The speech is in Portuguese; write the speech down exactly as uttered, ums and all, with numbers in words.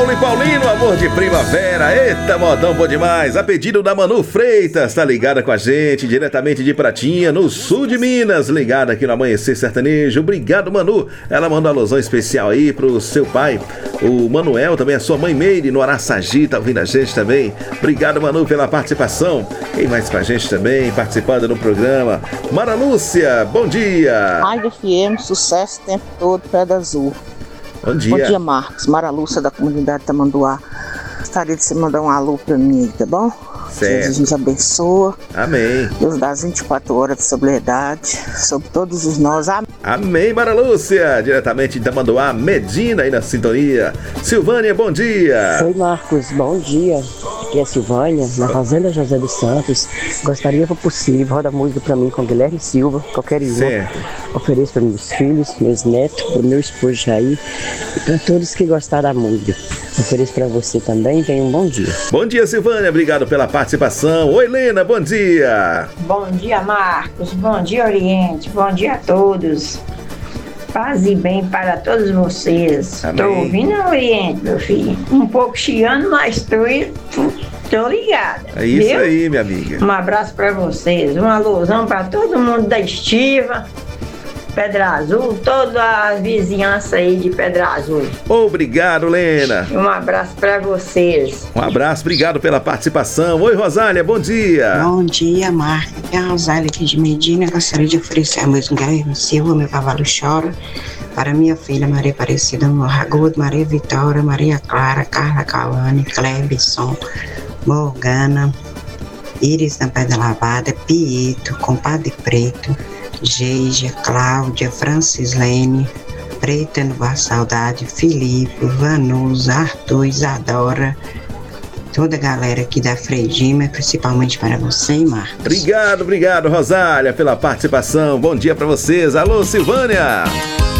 Paulo e Paulino, amor de primavera. Eita, modão bom demais. A pedido da Manu Freitas, tá ligada com a gente, diretamente de Pratinha, no sul de Minas, ligada aqui no Amanhecer Sertanejo. Obrigado, Manu. Ela mandou uma alusão especial aí pro seu pai, o Manuel, também a sua mãe Meire, no Araçagi, tá ouvindo a gente também. Obrigado, Manu, pela participação. Quem mais com a gente também, participando do programa? Mara Lúcia, bom dia. Rádio F M, sucesso o tempo todo, Pedra Azul. Bom dia. Bom dia, Marcos. Mara Lúcia, da comunidade Tamanduá. Gostaria de você mandar um alô pra mim aí, tá bom? Certo. Jesus nos abençoa. Amém. Deus dá as vinte e quatro horas de sobriedade sobre todos os nós. Amém. Amém, Mara Lúcia. Diretamente de Tamanduá, Medina aí na sintonia. Silvânia, bom dia. Oi, Marcos. Bom dia. Aqui é a Silvânia, na Fazenda José dos Santos. Gostaria, se possível, roda música pra mim com Guilherme Silva, qualquer uma. Certo. Ofereço para meus filhos, meus netos, para o meu esposo Jair e para todos que gostaram da música. Ofereço para você também. Tenha um bom dia. Bom dia, Silvânia. Obrigado pela participação. Oi, Helena. Bom dia. Bom dia, Marcos. Bom dia, Oriente. Bom dia a todos. Paz e bem para todos vocês. Amém. Tô ouvindo, Oriente, meu filho. Um pouco chiando, mas tô, tô ligada. É isso viu? aí, minha amiga. Um abraço para vocês. Um alusão para todo mundo da Estiva, Pedra Azul, toda a vizinhança aí de Pedra Azul. Obrigado, Lena. Um abraço para vocês. Um abraço, obrigado pela participação. Oi, Rosália, bom dia. Bom dia, Marca. Aqui é a Rosália aqui de Medina. Gostaria de oferecer a música Guilherme Silva, Meu Cavalo Chora, para minha filha Maria Aparecida Morragudo, Maria Vitória, Maria Clara, Carla Calane, Clebson, Morgana, Iris da Pedra Lavada, Pietro, Compadre Preto, Geija, Cláudia, Francislene, Preta no Bar Saudade, Filipe, Vanusa, Arthur, Isadora, toda a galera aqui da Freidima, principalmente para você, Marcos. Obrigado, obrigado, Rosália, pela participação. Bom dia pra vocês. Alô, Silvânia.